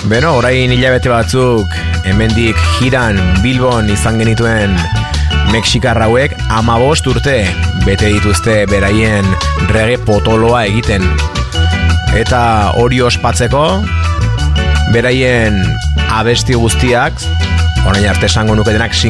Beno, orain hilabete batzuk hemendik jiran Bilbon izan genituen Mexikar hauek 15 urte bete dituzte beraien reggae potoloa egiten. Eta hori ospatzeko beraien abesti guztiak, orain arte esango nuketenak